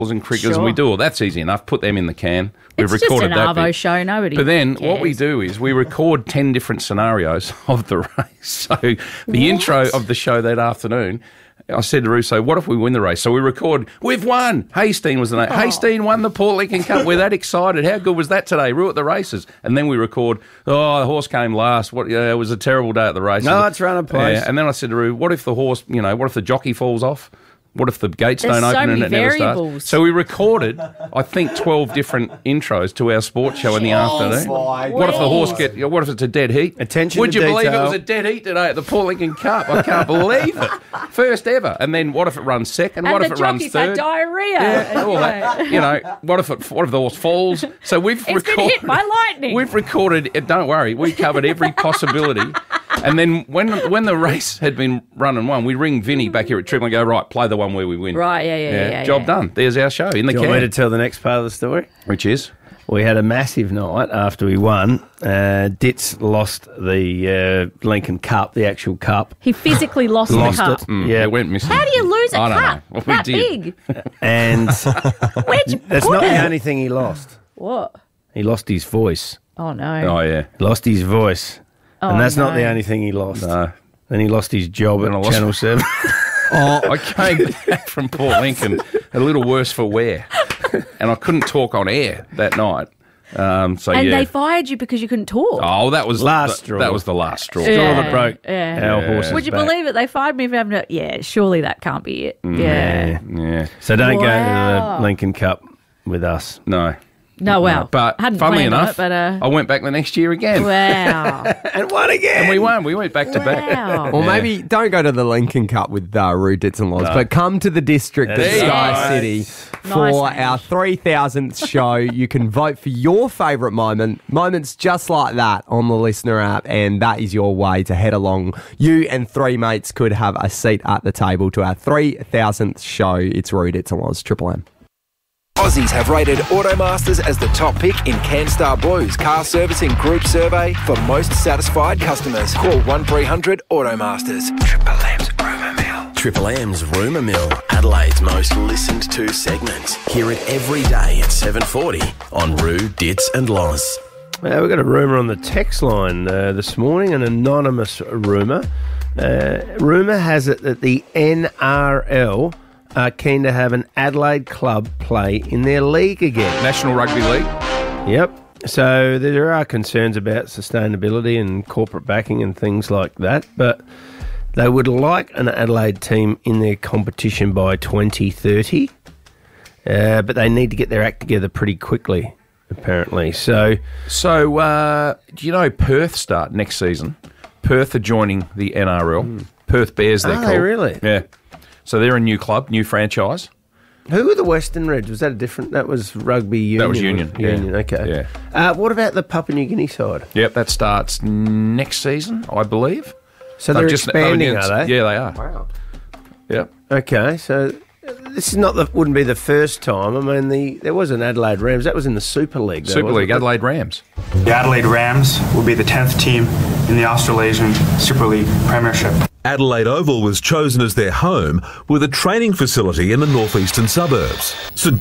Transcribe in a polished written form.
and cricketers, and we do all that's easy enough. Put them in the can. It's just an Arvo show. Nobody. But then cares. what we do is we record 10 different scenarios of the race. So the intro of the show that afternoon, I said to Russo, what if we win the race? So we record, we've won. Hasteen was the name. Hasteen won the Port Lincoln Cup. We're that excited. How good was that today? We're at the races. And then we record, the horse came last. It was a terrible day at the races. No, it's run a place. Yeah. And then I said to Ru, what if the horse, what if the jockey falls off? What if the gates don't There's so open and many it never variables. starts? So we recorded, I think, 12 different intros to our sports show in the afternoon. What if the horse what if it's a dead heat? Attention Would to you believe it detail. was a dead heat today at the Port Lincoln Cup? I can't believe it. First ever. And then what if it runs second? And What the if it runs jockeys had third? diarrhea. Yeah, all that. What if the horse falls? So we've It's been hit by lightning. We've recorded. Don't worry, we covered every possibility. And then when the race had been run and won, we ring Vinny back here at Triple and go, right, play the one where we win. Right, yeah. Job done. There's our show in the Do you can. want me to tell the next part of the story? Which is? We had a massive night after we won. Ditz lost the Lincoln Cup, the actual cup. He physically lost the cup. it. Yeah, it went missing. How do you lose a I don't cup know. Well, we that did. big? And Where'd you that's put not it? the only thing he lost. What? He lost his voice. Oh, no. Oh, yeah. Lost his voice. Oh, And that's not no. the only thing he lost. No. Then he lost his job Then I at lost- Channel 7. I came back from Port Lincoln a little worse for wear. And I couldn't talk on air that night. And they fired you because you couldn't talk. Oh, that was Last straw. That was the last straw. Yeah. Straw that broke Yeah. our horses Would you back. believe it? They fired me for having to... Yeah, surely that can't be it. Yeah. Yeah. So don't go to Wow. the Lincoln Cup with us. No. No, wow. But Hadn't funnily planned on enough, it, but, I went back the next year again. wow. And won again. And we won. We went back to back. Wow. Or maybe don't go to the Lincoln Cup with Roo Ditz and Loz, but come to the district of There you Sky go. City for Nice name. our 3000th show. You can vote for your favourite moments just like that on the Listener app, and that is your way to head along. You and three mates could have a seat at the table to our 3000th show. It's Roo Ditz and Loz, Triple M. Aussies have rated Automasters as the top pick in CanStar Blue's car servicing group survey for most satisfied customers. Call 1300 Automasters. Triple M's Rumour Mill. Triple M's Rumour Mill, Adelaide's most listened to segment. Hear it every day at 7:40 on Roo, Ditz and Loz. We've got a rumour on the text line this morning, an anonymous rumour. Rumour has it that the NRL are keen to have an Adelaide club play in their league again. National Rugby League. Yep. So there are concerns about sustainability and corporate backing and things like that, but they would like an Adelaide team in their competition by 2030, but they need to get their act together pretty quickly, apparently. So Do you know Perth start next season? Perth are joining the NRL. Perth Bears, they're Are called. they really? Yeah. So they're a new club, new franchise. who were the Western Reds? Was that a different? That was rugby union. That was union, yeah. Union. Okay. Yeah. What about the Papua New Guinea side? Yep, that starts next season, I believe. So they're expanding, are they? Yeah, they are. Wow. Yep. Okay, so this is wouldn't be the first time. I mean, there was an Adelaide Rams. That was in the Super League. Though, Super wasn't League, it? Adelaide Rams. The Adelaide Rams will be the 10th team in the Australasian Super League Premiership. Adelaide Oval was chosen as their home with a training facility in the northeastern suburbs. St